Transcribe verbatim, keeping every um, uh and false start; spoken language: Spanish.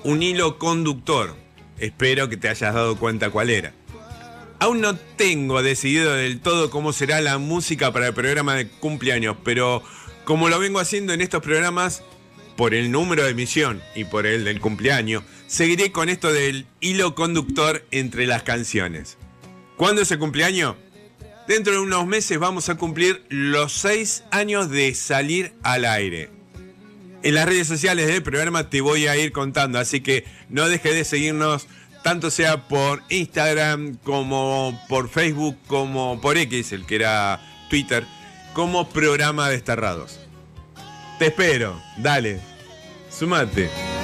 un hilo conductor. Espero que te hayas dado cuenta cuál era. Aún no tengo decidido del todo cómo será la música para el programa de cumpleaños, pero como lo vengo haciendo en estos programas, por el número de emisión y por el del cumpleaños, seguiré con esto del hilo conductor entre las canciones. ¿Cuándo es el cumpleaños? Dentro de unos meses vamos a cumplir los seis años de salir al aire. En las redes sociales del programa te voy a ir contando, así que no dejes de seguirnos, tanto sea por Instagram, como por Facebook, como por X, el que era Twitter, como Programa Desterrados. Te espero, dale, sumate.